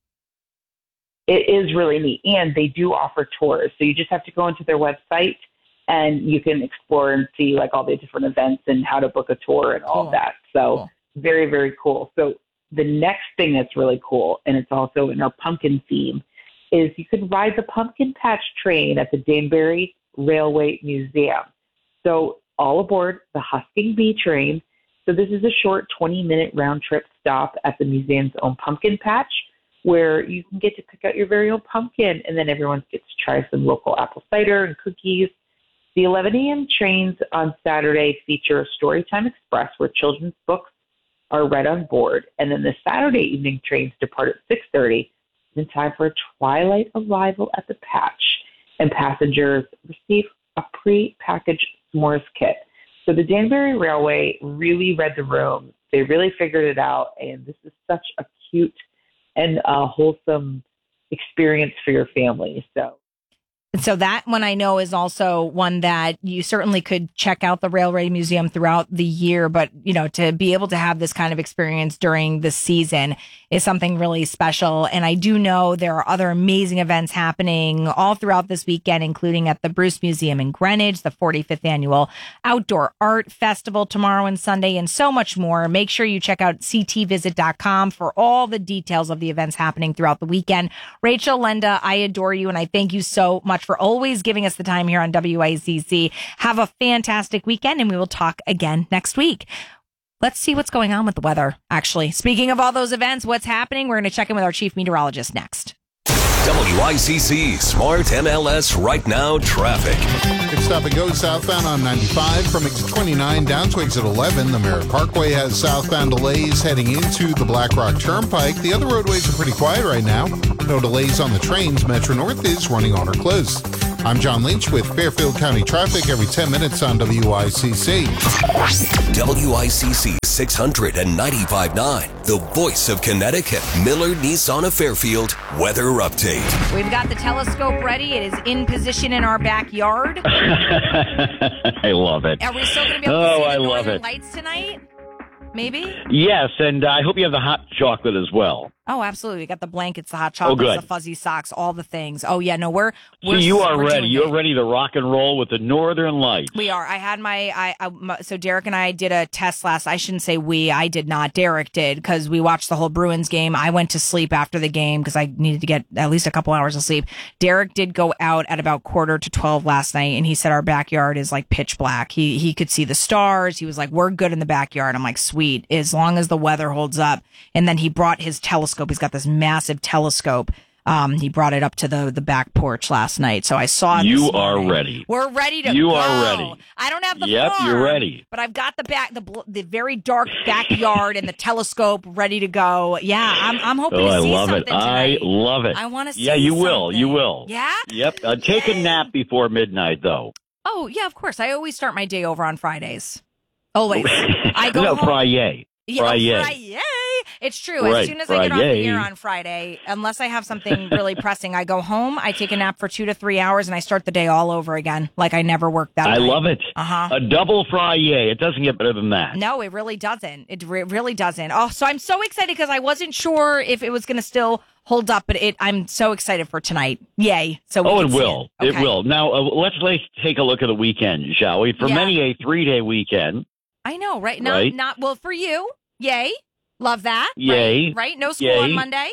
It is really neat. And they do offer tours. So you just have to go into their website and you can explore and see like all the different events and how to book a tour and all of that. So very, very cool. So the next thing that's really cool, and it's also in our pumpkin theme, is you can ride the pumpkin patch train at the Danbury Railway Museum. So all aboard the Husking Bee train. So this is a short 20-minute round trip stop at the museum's own pumpkin patch, where you can get to pick out your very own pumpkin, and then everyone gets to try some local apple cider and cookies. The 11 a.m. trains on Saturday feature Storytime Express, where children's books are read on board. And then the Saturday evening trains depart at 6:30 in time for a twilight arrival at the patch. And passengers receive a pre-packaged s'mores kit. So the Danbury Railway really read the room. They really figured it out. And this is such a cute and wholesome experience for your family. So that one I know is also one that you certainly could check out the Railway Museum throughout the year, but, you know, to be able to have this kind of experience during the season is something really special. And I do know there are other amazing events happening all throughout this weekend, including at the Bruce Museum in Greenwich, the 45th Annual Outdoor Art Festival tomorrow and Sunday, and so much more. Make sure you check out ctvisit.com for all the details of the events happening throughout the weekend. Rachel Lenda, I adore you, and I thank you so much much for always giving us the time here on WICC. Have a fantastic weekend, and we will talk again next week. Let's see what's going on with the weather, actually. Speaking of all those events, what's happening? We're going to check in with our chief meteorologist next. WICC Smart MLS Right Now traffic. It's stop and go southbound on 95 from exit 29 down to exit 11. The Merritt Parkway has southbound delays heading into the Black Rock Turnpike. The other roadways are pretty quiet right now. No delays on the trains. Metro North is running on or close. I'm John Lynch with Fairfield County traffic every 10 minutes on WICC. WICC 695.9, the voice of Connecticut. Miller Nissan of Fairfield weather update. We've got the telescope ready. It is in position in our backyard. I love it. Are we still going to be able to see the northern lights tonight? Maybe? Yes, and I hope you have the hot chocolate as well. Oh, absolutely. We got the blankets, the hot chocolates, the fuzzy socks, all the things. Oh, yeah, no, we're so you are ready. You're ready to rock and roll with the Northern Lights. We are. I had so Derek and I did a test I shouldn't say we, I did not. Derek did, because we watched the whole Bruins game. I went to sleep after the game because I needed to get at least a couple hours of sleep. Derek did go out at about 11:45 last night, and he said our backyard is like pitch black. He could see the stars. He was like, we're good in the backyard. I'm like, sweet, as long as the weather holds up. And then he brought his telescope. He's got this massive telescope. He brought it up to the back porch last night. So I saw it. You are ready. We're ready to go. You are ready. I don't have the Yep, farm, you're ready. but I've got the very dark backyard and the telescope ready to go. Yeah, I'm hoping to see something tonight. I love it. I want to see Yeah, you something. will. You will. Yeah? Yep. Take a nap before midnight, though. Oh, yeah, of course. I always start my day over on Fridays. Always. I go home. Friday. Yeah, Friday. It's true. As soon as I get off the air on Friday, unless I have something really pressing, I go home, I take a nap for 2 to 3 hours, and I start the day all over again. Like I never worked that night. I love it. Uh-huh. A double Friday. It doesn't get better than that. No, it really doesn't. It really doesn't. Oh, so I'm so excited because I wasn't sure if it was going to still hold up, but I'm so excited for tonight. Yay. So it will. It. Okay. It will. Now, let's take a look at the weekend, shall we? For many, a 3-day weekend. I know, right? Right? Not well, for you. Yay. Love that. Yay. Right? No school on Monday.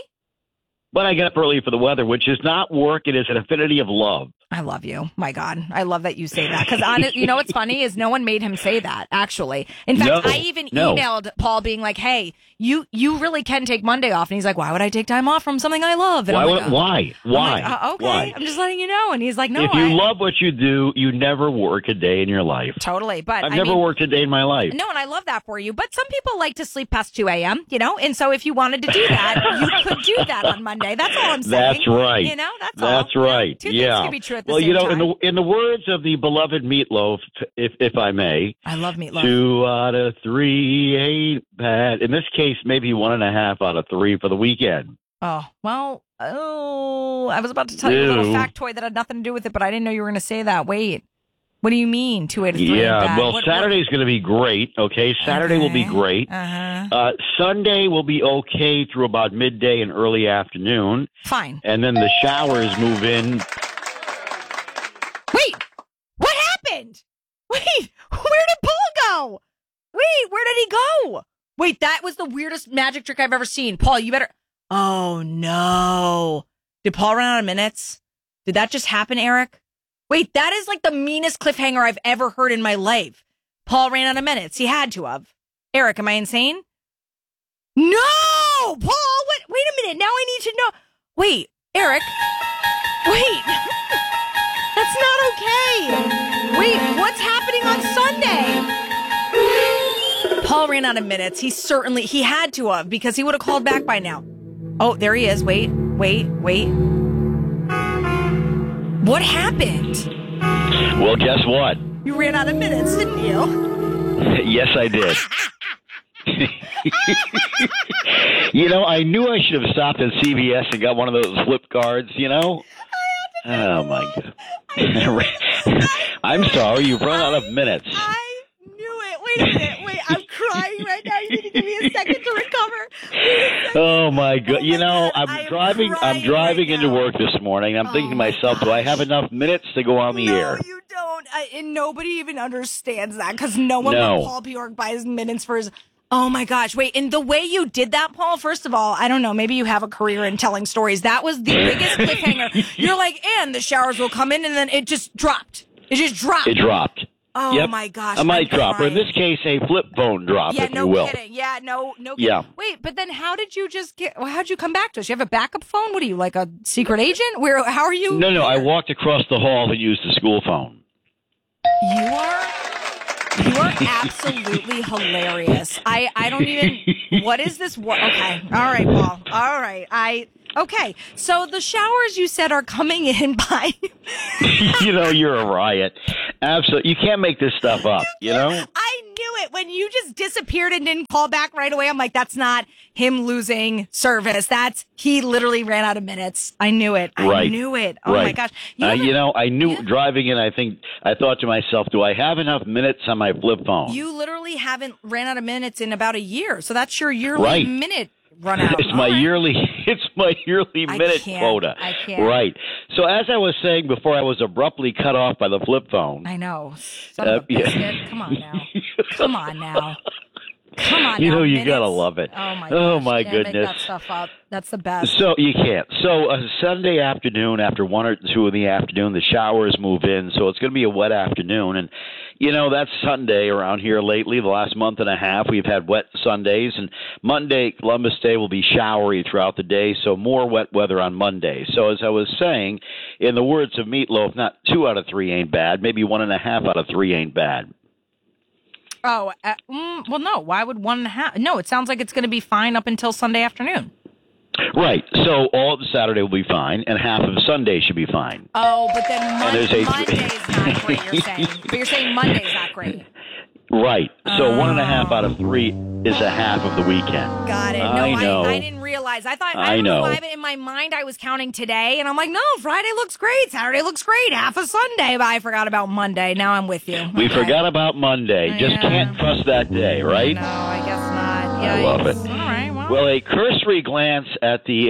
But I get up early for the weather, which is not work. It is an affinity of love. I love you. My God. I love that you say that. Because you know what's funny is no one made him say that, actually. In fact, I even emailed Paul being like, hey, you really can take Monday off. And he's like, why would I take time off from something I love? And Why? I'm like, Why? Okay. Why? I'm just letting you know. And he's like, no. If you love what you do, you never work a day in your life. Totally. But I've never worked a day in my life. No, and I love that for you. But some people like to sleep past 2 a.m., And so if you wanted to do that, you could do that on Monday. That's all I'm saying. That's right. That's all. That's right. Two things can be true at the same time. In the words of the beloved Meatloaf, if I may. I love Meatloaf. 2 out of 3 ain't bad. In this case, maybe 1.5 out of 3 for the weekend. Oh, well, I was about to tell you a little factoid that had nothing to do with it, but I didn't know you were going to say that. Wait. What do you mean, 2 out of 3? Yeah, well, Saturday's going to be great, okay? Saturday will be great. Uh-huh. Sunday will be okay through about midday and early afternoon. Fine. And then the showers move in. Wait, what happened? Wait, where did Paul go? Wait, where did he go? Wait, that was the weirdest magic trick I've ever seen. Paul, you better... Oh, no. Did Paul run out of minutes? Did that just happen, Eric? Wait, that is like the meanest cliffhanger I've ever heard in my life. Paul ran out of minutes. He had to have. Eric, am I insane? No! Paul, what? Wait a minute. Now I need to know. Wait, Eric. Wait. That's not okay. Wait, what's happening on Sunday? Paul ran out of minutes. He had to have, because he would have called back by now. Oh, there he is. Wait. What happened? Well, guess what? You ran out of minutes, didn't you? Yes, I did. I knew I should have stopped at CVS and got one of those flip cards, Oh, my God. I'm sorry, you've run out of minutes. I knew it. Wait a minute. I'm crying right now. You need to give me a second to recover. Oh, my God. I'm driving into work this morning. I'm thinking to myself, do I have enough minutes to go on the air? No, you don't. And nobody even understands that, because no one but Paul Bjork buys minutes for his... Oh my gosh. Wait, and the way you did that, Paul, first of all, I don't know, maybe you have a career in telling stories. That was the biggest cliffhanger. You're like, and the showers will come in, and then it just dropped. It just dropped. It dropped. Oh yep. my gosh. A mic drop, or in this case, a flip phone drop, yeah, if no you will. kidding. Yeah, no kidding. Yeah. Wait, but then how did you how'd you come back to us? You have a backup phone? What are you, like a secret agent? How are you? No, I walked across the hall and used the school phone. You are absolutely hilarious. I don't even, what is this? Okay. All right, Paul. All right. Okay. So the showers you said are coming in by. You're a riot. Absolutely. You can't make this stuff up, I knew it. When you just disappeared and didn't call back right away, I'm like, that's not him losing service. He literally ran out of minutes. I knew it. Right. I knew it. Oh right. my gosh. I knew driving in, I thought to myself, do I have enough minutes on my flip phone? You literally haven't ran out of minutes in about a year. So that's your yearly minute run out. It's my yearly minute quota. I can't. Right. So as I was saying before, I was abruptly cut off by the flip phone. I know. Son of a biscuit. Come on now. Come on now. You gotta love it. Oh my gosh. Oh my goodness. Make that stuff up. That's the best. So you can't. So Sunday afternoon, after 1 or 2 in the afternoon, the showers move in. So it's going to be a wet afternoon, and that's Sunday around here lately. The last month and a half, we've had wet Sundays, and Monday, Columbus Day, will be showery throughout the day. So more wet weather on Monday. So as I was saying, in the words of Meatloaf, not 2 out of 3 ain't bad. Maybe 1.5 out of 3 ain't bad. Oh, well, no. Why would 1.5? No, it sounds like it's going to be fine up until Sunday afternoon. Right. So all of Saturday will be fine, and half of Sunday should be fine. Oh, but then Monday's not great, you're saying. But you're saying Monday's not great. Right. So 1.5 out of 3 is a half of the weekend. Got it. I know. I didn't realize. I don't know why, but in my mind I was counting today, and I'm like, no, Friday looks great, Saturday looks great, half of Sunday, but I forgot about Monday. Now I'm with you. We forgot about Monday. Just can't trust that day, right? No, I guess not. I love it. All right. Well, a cursory glance at the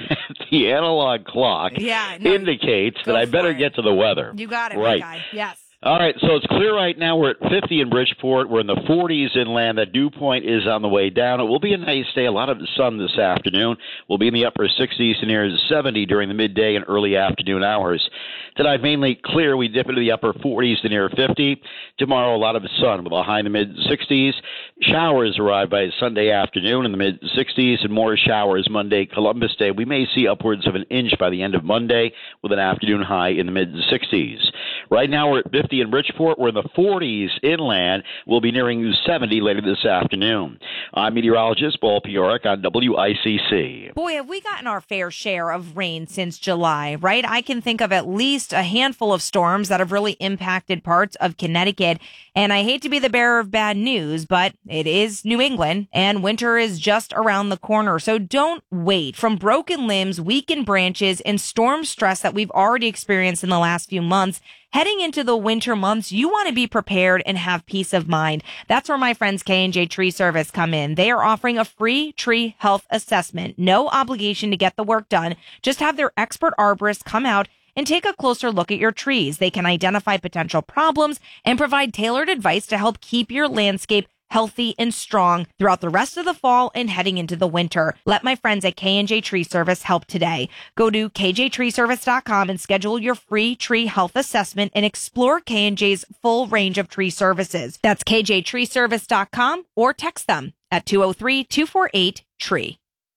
analog clock indicates that I better get to the weather. You got it, right? My guy. Yes. All right, so it's clear right now. We're at 50 in Bridgeport. We're in the 40s inland. That dew point is on the way down. It will be a nice day. A lot of sun this afternoon. We'll be in the upper 60s to near 70 during the midday and early afternoon hours. Tonight, mainly clear. We dip into the upper 40s to near 50. Tomorrow, a lot of sun with a high in the mid-60s. Showers arrive by Sunday afternoon in the mid-60s, and more showers Monday, Columbus Day. We may see upwards of an inch by the end of Monday with an afternoon high in the mid-60s. Right now, we're at 50 in Bridgeport. We're in the 40s inland. We'll be nearing 70 later this afternoon. I'm meteorologist Paul Pioric on WICC. Boy, have we gotten our fair share of rain since July, right? I can think of at least a handful of storms that have really impacted parts of Connecticut. And I hate to be the bearer of bad news, but it is New England, and winter is just around the corner. So don't wait. From broken limbs, weakened branches, and storm stress that we've already experienced in the last few months, heading into the winter months, you want to be prepared and have peace of mind. That's where my friends K&J Tree Service come in. They are offering a free tree health assessment. No obligation to get the work done. Just have their expert arborists come out and take a closer look at your trees. They can identify potential problems and provide tailored advice to help keep your landscape healthy and strong throughout the rest of the fall and heading into the winter. Let my friends at K&J Tree Service help today. Go to kjtreeservice.com and schedule your free tree health assessment and explore K&J's full range of tree services. That's kjtreeservice.com or text them at 203-248-TREE.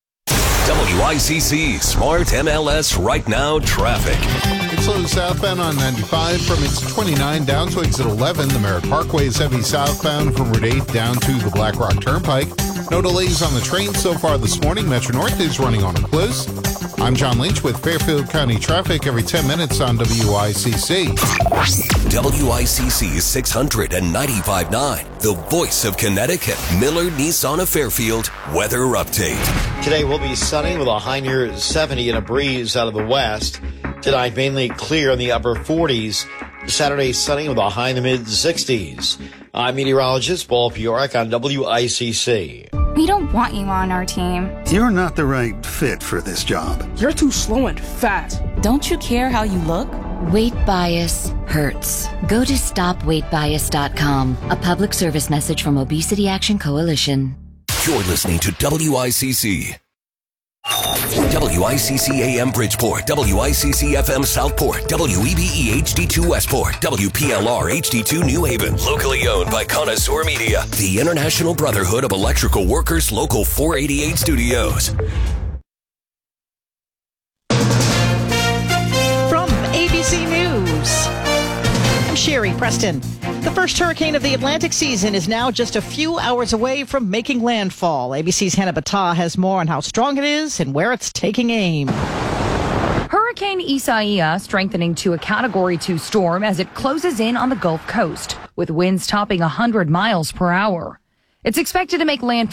WICC Smart MLS Right Now traffic. It's slow southbound on 95 from its 29 down to exit 11. The Merritt Parkway is heavy southbound from Route 8 down to the Black Rock Turnpike. No delays on the train so far this morning. Metro North is running on a close. I'm John Lynch with Fairfield County traffic every 10 minutes on WICC. WICC 695.9, the voice of Connecticut. Miller Nissan of Fairfield weather update. Today will be sunny with a high near 70 and a breeze out of the west. Tonight mainly clear in the upper 40s. Saturday sunny with a high in the mid-60s. I'm meteorologist Paul Pioric on WICC. We don't want you on our team. You're not the right fit for this job. You're too slow and fast. Don't you care how you look? Weight bias hurts. Go to stopweightbias.com. A public service message from Obesity Action Coalition. You're listening to WICC. WICC AM Bridgeport, WICC FM Southport, WEBE HD2 Westport, WPLR HD2 New Haven. Locally owned by Connoisseur Media, the International Brotherhood of Electrical Workers, Local 488 Studios. From ABC News, I'm Sherry Preston. The first hurricane of the Atlantic season is now just a few hours away from making landfall. ABC's Hannah Battah has more on how strong it is and where it's taking aim. Hurricane Isaiah strengthening to a Category 2 storm as it closes in on the Gulf Coast, with winds topping 100 miles per hour. It's expected to make landfall